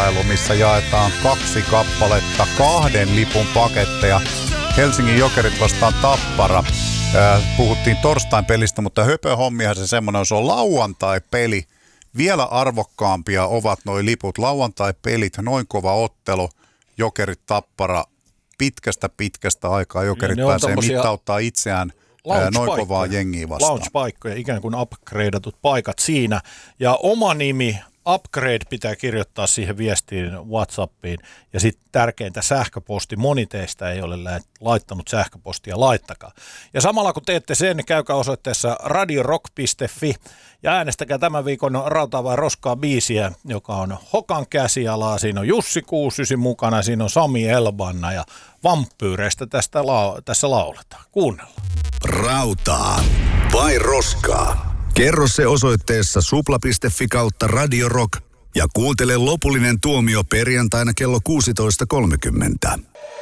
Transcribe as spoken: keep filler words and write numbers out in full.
kilpailu, missä jaetaan kaksi kappaletta kahden lipun paketteja. Helsingin Jokerit vastaan Tappara. Puhuttiin torstain pelistä, mutta höpöhommihan se semmoinen, se on lauantai-peli. Vielä arvokkaampia ovat nuo liput. Lauantai-pelit, noin kova ottelu, Jokerit Tappara. Pitkästä pitkästä aikaa Jokerit pääsee mittauttaa itseään noin kovaa jengiä vastaan. Launch-paikkoja, ikään kuin upgradeatut paikat siinä. Ja oma nimi, upgrade, pitää kirjoittaa siihen viestiin WhatsAppiin. Ja sitten tärkeintä sähköposti. Moni teistä ei ole laittanut sähköpostia, laittakaa. Ja samalla kun teette sen, niin käykää osoitteessa radiorock piste fi ja äänestäkää tämän viikon Rautaa vai roskaa biisiä, joka on Hokan käsialaa. Siinä on Jussi Kuusysi mukana, siinä on Sami Elbanna ja vampyyreistä tästä la- tässä lauletaan. Kuunnellaan. Rautaa vai roskaa? Kerro se osoitteessa supla piste fi kautta Radio Rock ja kuuntele lopullinen tuomio perjantaina kello kuusitoista kolmekymmentä.